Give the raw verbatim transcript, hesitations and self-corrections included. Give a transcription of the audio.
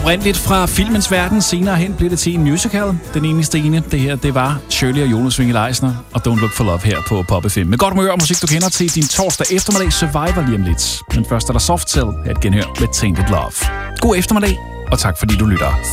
oprindeligt fra filmens verden. Senere hen blev det til en musical. Den eneste ene, det her, det var Shirley og Jonas Winge-Leisner og Don't Look for Love her på Pop F M. Med godt humør og musik, du kender til din torsdag eftermiddag Survivor lige om lidt. Men først er der Soft Cell, et genhør med Tainted Love. God eftermiddag, og tak fordi du lytter.